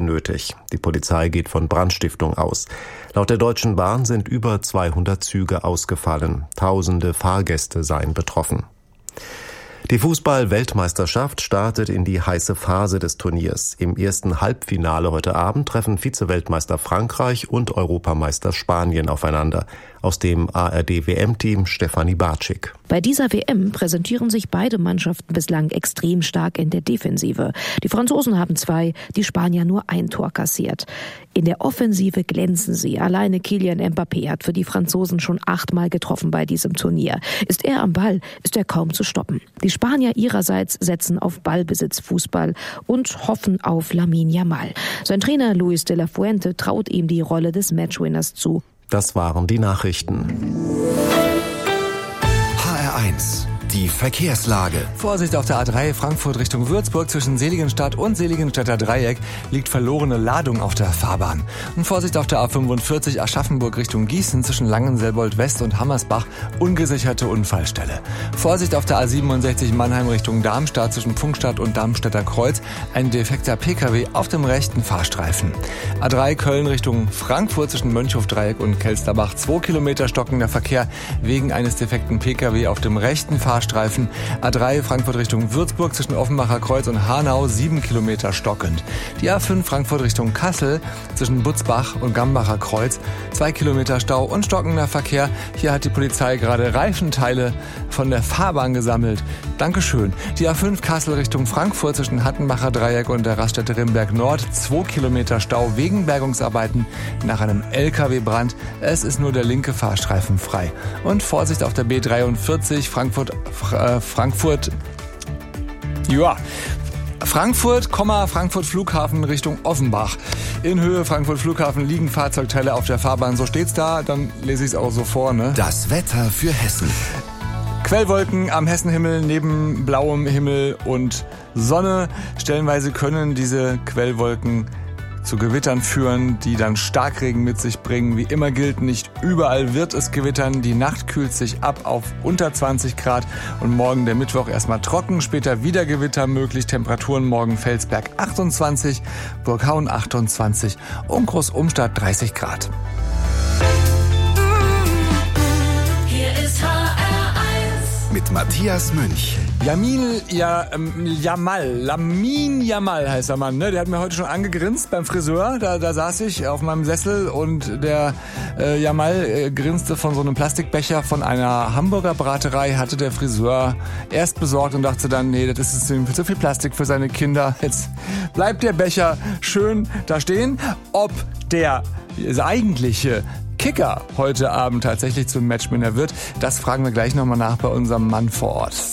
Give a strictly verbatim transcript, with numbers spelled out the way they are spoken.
nötig. Die Polizei geht von Brandstiftung aus. Laut der Deutschen Bahn sind über zweihundert Züge ausgefallen. Tausende Fahrgäste seien betroffen. Die Fußball-Weltmeisterschaft startet in die heiße Phase des Turniers. Im ersten Halbfinale heute Abend treffen Vize-Weltmeister Frankreich und Europameister Spanien aufeinander. Aus dem A R D-W M-Team Stefanie Bartschik. Bei dieser W M präsentieren sich beide Mannschaften bislang extrem stark in der Defensive. Die Franzosen haben zwei, die Spanier nur ein Tor kassiert. In der Offensive glänzen sie. Alleine Kylian Mbappé hat für die Franzosen schon achtmal getroffen bei diesem Turnier. Ist er am Ball, ist er kaum zu stoppen. Die Spanier ihrerseits setzen auf Ballbesitzfußball und hoffen auf Lamine Yamal. Sein Trainer Luis de la Fuente traut ihm die Rolle des Matchwinners zu. Das waren die Nachrichten. H R eins. Die Verkehrslage. Vorsicht auf der A drei Frankfurt Richtung Würzburg zwischen Seligenstadt und Seligenstädter Dreieck liegt verlorene Ladung auf der Fahrbahn. Und Vorsicht auf der A fünfundvierzig Aschaffenburg Richtung Gießen zwischen Langenselbold West und Hammersbach, ungesicherte Unfallstelle. Vorsicht auf der A siebenundsechzig Mannheim Richtung Darmstadt zwischen Pfungstadt und Darmstädter Kreuz, ein defekter Pkw auf dem rechten Fahrstreifen. A drei Köln Richtung Frankfurt zwischen Mönchhof-Dreieck und Kelsterbach, zwei Kilometer stockender Verkehr wegen eines defekten Pkw auf dem rechten Fahrstreifen. A drei Frankfurt Richtung Würzburg zwischen Offenbacher Kreuz und Hanau, sieben Kilometer stockend. Die A fünf Frankfurt Richtung Kassel zwischen Butzbach und Gambacher Kreuz, zwei Kilometer Stau und stockender Verkehr. Hier hat die Polizei gerade Reifenteile von der Fahrbahn gesammelt. Dankeschön. Die A fünf Kassel Richtung Frankfurt zwischen Hattenbacher Dreieck und der Raststätte Rimberg Nord, zwei Kilometer Stau wegen Bergungsarbeiten nach einem L K W-Brand. Es ist nur der linke Fahrstreifen frei. Und Vorsicht auf der B dreiundvierzig Frankfurt Frankfurt, ja, Frankfurt, Frankfurt Flughafen Richtung Offenbach. In Höhe Frankfurt Flughafen liegen Fahrzeugteile auf der Fahrbahn. So steht's da, dann lese ich es auch so vor, ne? Das Wetter für Hessen. Quellwolken am Hessenhimmel neben blauem Himmel und Sonne. Stellenweise können diese Quellwolken zu Gewittern führen, die dann Starkregen mit sich bringen. Wie immer gilt, nicht überall wird es gewittern. Die Nacht kühlt sich ab auf unter zwanzig Grad und morgen der Mittwoch erstmal trocken, später wieder Gewitter möglich. Temperaturen morgen Felsberg achtundzwanzig, Burghauen achtundzwanzig und Großumstadt dreißig Grad. Hier ist H R eins mit Matthias Münch. Yamin ja, ähm, Yamal, Lamine Yamal heißt der Mann, ne? Der hat mir heute schon angegrinst beim Friseur. Da, da saß ich auf meinem Sessel und der äh, Yamal äh, grinste von so einem Plastikbecher von einer Hamburger Braterei, hatte der Friseur erst besorgt und dachte dann, nee, das ist zu viel Plastik für seine Kinder. Jetzt bleibt der Becher schön da stehen. Ob der eigentliche Kicker heute Abend tatsächlich zum Matchwinner wird, das fragen wir gleich nochmal nach bei unserem Mann vor Ort.